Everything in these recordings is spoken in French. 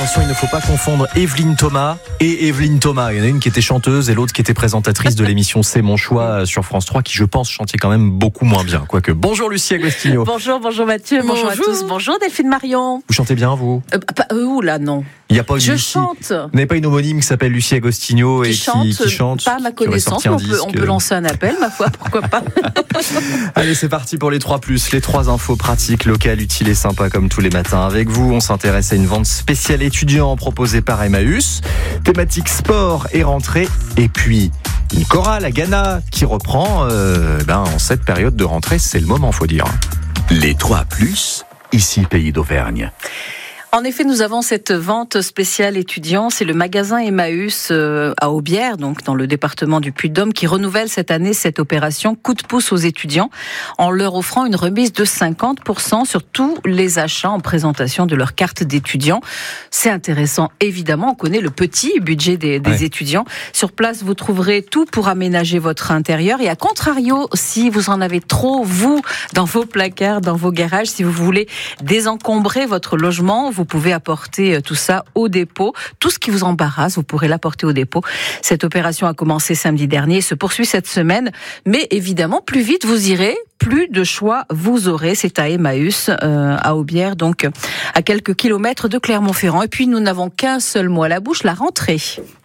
attention, il ne faut pas confondre Evelyne Thomas et Evelyne Thomas. Il y en a une qui était chanteuse et l'autre qui était présentatrice de l'émission C'est mon choix sur France 3, qui je pense chantait quand même beaucoup moins bien. Quoique. Bonjour Lucie Agostinho. Bonjour Mathieu, bonjour à tous. Bonjour Delphine Marion. Vous chantez bien, vous? Là non. Il n'y a pas une Je Lucie. chante. Vous n'avez pas une homonyme qui s'appelle Lucie Agostinho et qui chante? Pas à ma connaissance, mais on peut lancer un appel, ma foi, pourquoi pas. Allez, c'est parti pour les 3+, les 3 infos pratiques, locales, utiles et sympas comme tous les matins. Avec vous, on s'intéresse à une vente spéciale étudiant proposée par Emmaüs, thématique sport et rentrée, et puis une chorale à Ghana qui reprend en cette période de rentrée, c'est le moment, faut dire. Les 3+, ici Pays d'Auvergne. En effet, nous avons cette vente spéciale étudiant. C'est le magasin Emmaüs à Aubière, donc dans le département du Puy-de-Dôme, qui renouvelle cette année cette opération coup de pouce aux étudiants en leur offrant une remise de 50% sur tous les achats en présentation de leur carte d'étudiant. C'est intéressant, évidemment. On connaît le petit budget des étudiants. Sur place, vous trouverez tout pour aménager votre intérieur. Et à contrario, si vous en avez trop, vous, dans vos placards, dans vos garages, si vous voulez désencombrer votre logement, vous pouvez apporter tout ça au dépôt. Tout ce qui vous embarrasse, vous pourrez l'apporter au dépôt. Cette opération a commencé samedi dernier et se poursuit cette semaine. Mais évidemment, plus vite vous irez, plus de choix vous aurez. C'est à Emmaüs, à Aubière, donc à quelques kilomètres de Clermont-Ferrand. Et puis, nous n'avons qu'un seul mot à la bouche, la rentrée.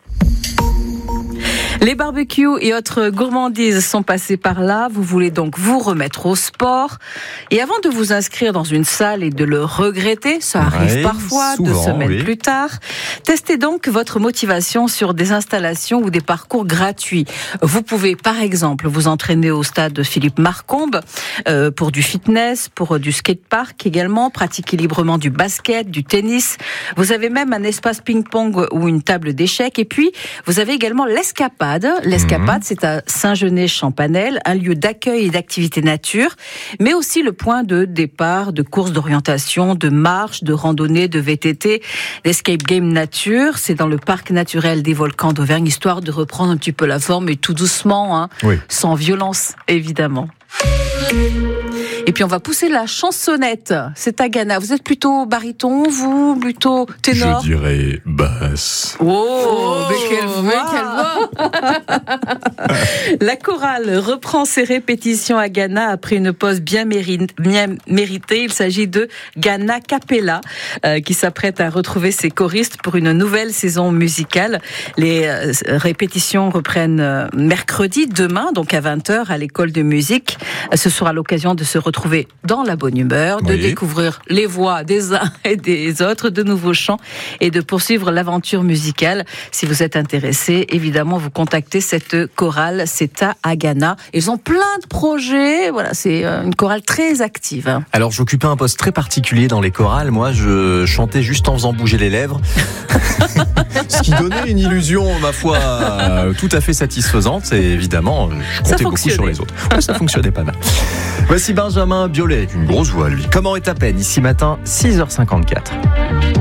Les barbecues et autres gourmandises sont passés par là. Vous voulez donc vous remettre au sport. Et avant de vous inscrire dans une salle et de le regretter, ça arrive parfois, souvent, 2 semaines plus tard, testez donc votre motivation sur des installations ou des parcours gratuits. Vous pouvez par exemple vous entraîner au stade Philippe Marcombe pour du fitness, pour du skatepark également, pratiquer librement du basket, du tennis. Vous avez même un espace ping-pong ou une table d'échecs. Et puis, vous avez également l'escapade. L'escapade, c'est à Saint-Genès-Champanel, un lieu d'accueil et d'activité nature, mais aussi le point de départ de courses d'orientation, de marche, de randonnée, de VTT. L'escape game nature, c'est dans le parc naturel des volcans d'Auvergne, histoire de reprendre un petit peu la forme, et tout doucement, sans violence, évidemment. Et puis on va pousser la chansonnette. C'est à Ghana. Vous êtes plutôt baryton, vous plutôt ténor? Je dirais basse. Mais quelle voix. La chorale reprend ses répétitions à Ghana après une pause bien méritée. Il s'agit de Ghana Capella qui s'apprête à retrouver ses choristes pour une nouvelle saison musicale. Les répétitions reprennent mercredi, demain, donc à 20h à l'école de musique. Ce sera l'occasion de se retrouver dans la bonne humeur, de découvrir les voix des uns et des autres, de nouveaux chants et de poursuivre l'aventure musicale. Si vous êtes intéressé, évidemment, vous contactez cette chorale, c'est à Ghana. Ils ont plein de projets, voilà, c'est une chorale très active. Alors j'occupais un poste très particulier dans les chorales, moi je chantais juste en faisant bouger les lèvres. Ce qui donnait une illusion, ma foi, tout à fait satisfaisante, et évidemment, je comptais beaucoup sur les autres. Ouais, ça fonctionnait pas mal. Voici Benjamin Biolay, une grosse voix lui. Comment est ta peine, ici matin, 6h54.